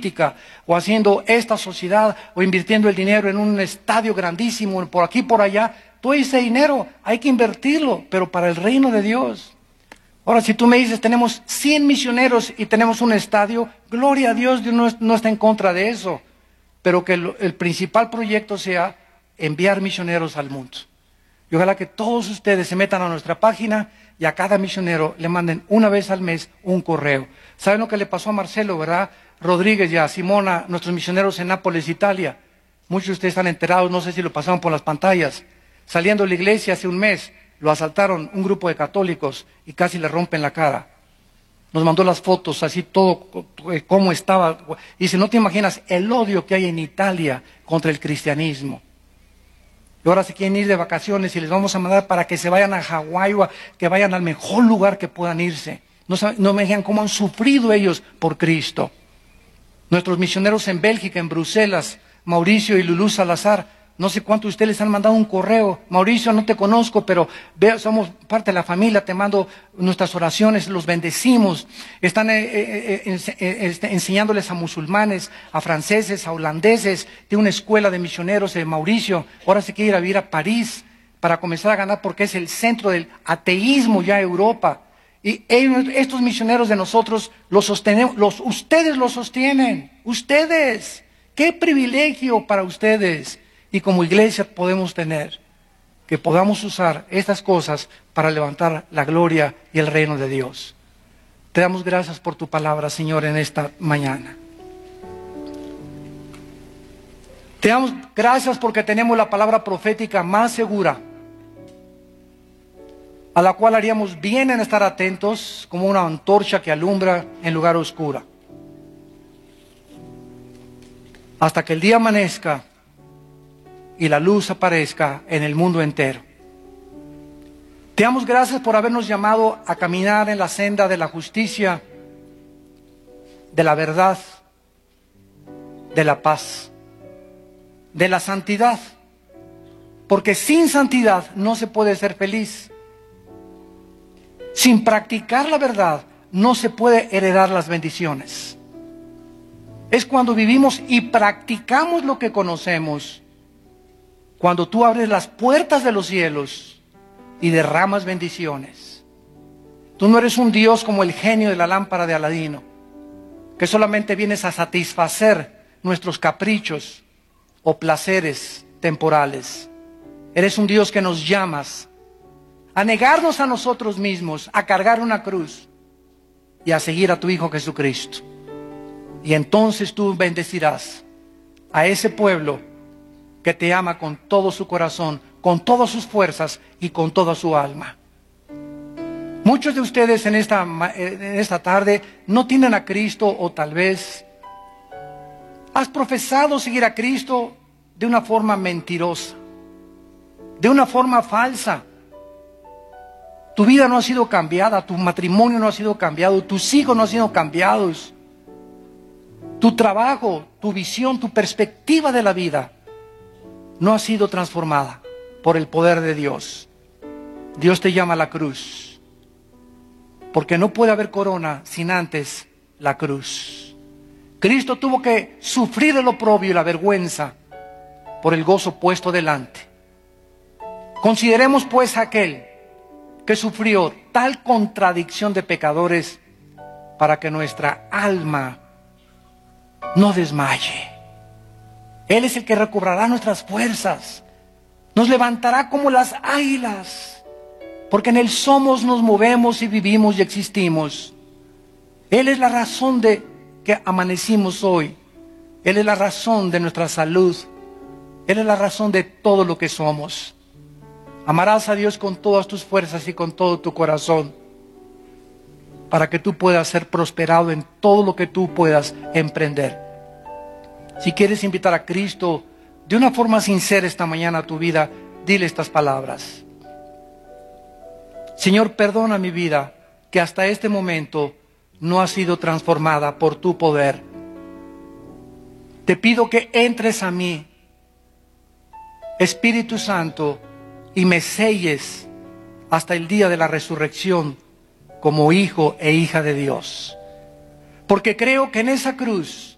política, o haciendo esta sociedad, o invirtiendo el dinero en un estadio grandísimo, por aquí, por allá. Todo ese dinero hay que invertirlo, pero para el reino de Dios. Ahora, si tú me dices, tenemos 100 misioneros y tenemos un estadio, gloria a Dios, Dios no está en contra de eso. Pero que el principal proyecto sea enviar misioneros al mundo. Y ojalá que todos ustedes se metan a nuestra página y a cada misionero le manden una vez al mes un correo. ¿Saben lo que le pasó a Marcelo, verdad? Rodríguez y a Simona, nuestros misioneros en Nápoles, Italia. Muchos de ustedes están enterados, no sé si lo pasaron por las pantallas. Saliendo de la iglesia hace un mes, lo asaltaron un grupo de católicos y casi le rompen la cara. Nos mandó las fotos, así todo, cómo estaba. Y dice, no te imaginas el odio que hay en Italia contra el cristianismo. Y ahora se quieren ir de vacaciones y les vamos a mandar para que se vayan a Hawái o que vayan al mejor lugar que puedan irse. No me digan cómo han sufrido ellos por Cristo. Nuestros misioneros en Bélgica, en Bruselas, Mauricio y Lulú Salazar, no sé cuántos de ustedes les han mandado un correo. Mauricio, no te conozco, pero somos parte de la familia, te mando nuestras oraciones, los bendecimos. Están enseñándoles a musulmanes, a franceses, a holandeses. Tiene una escuela de misioneros de Mauricio. Ahora se quiere ir a vivir a París para comenzar a ganar porque es el centro del ateísmo ya en Europa. Y estos misioneros de nosotros los sostenemos, ustedes los sostienen. Ustedes. ¡Qué privilegio para ustedes! Y como iglesia podemos tener, que podamos usar estas cosas para levantar la gloria y el reino de Dios. Te damos gracias por tu palabra, Señor, en esta mañana. Te damos gracias porque tenemos la palabra profética más segura, a la cual haríamos bien en estar atentos como una antorcha que alumbra en lugar oscuro. Hasta que el día amanezca y la luz aparezca en el mundo entero. Te damos gracias por habernos llamado a caminar en la senda de la justicia, de la verdad, de la paz, de la santidad. Porque sin santidad no se puede ser feliz. Sin practicar la verdad no se puede heredar las bendiciones. Es cuando vivimos y practicamos lo que conocemos, cuando tú abres las puertas de los cielos y derramas bendiciones. Tú no eres un Dios como el genio de la lámpara de Aladino, que solamente vienes a satisfacer nuestros caprichos o placeres temporales. Eres un Dios que nos llamas a negarnos a nosotros mismos, a cargar una cruz y a seguir a tu Hijo Jesucristo. Y entonces tú bendecirás a ese pueblo que te ama con todo su corazón, con todas sus fuerzas y con toda su alma. Muchos de ustedes en esta tarde no tienen a Cristo, o tal vez has profesado seguir a Cristo de una forma mentirosa, de una forma falsa. Tu vida no ha sido cambiada, tu matrimonio no ha sido cambiado, tus hijos no han sido cambiados. Tu trabajo, tu visión, tu perspectiva de la vida no ha sido transformada por el poder de Dios. Dios te llama a la cruz, porque no puede haber corona sin antes la cruz. Cristo tuvo que sufrir el oprobio y la vergüenza por el gozo puesto delante. Consideremos pues aquel que sufrió tal contradicción de pecadores para que nuestra alma no desmaye. Él es el que recobrará nuestras fuerzas, nos levantará como las águilas, porque en Él somos, nos movemos y vivimos y existimos. Él es la razón de que amanecimos hoy. Él es la razón de nuestra salud. Él es la razón de todo lo que somos. Amarás a Dios con todas tus fuerzas y con todo tu corazón, para que tú puedas ser prosperado en todo lo que tú puedas emprender. Si quieres invitar a Cristo de una forma sincera esta mañana a tu vida, dile estas palabras. Señor, perdona mi vida, que hasta este momento no ha sido transformada por tu poder. Te pido que entres a mí, Espíritu Santo, y me selles hasta el día de la resurrección como hijo e hija de Dios. Porque creo que en esa cruz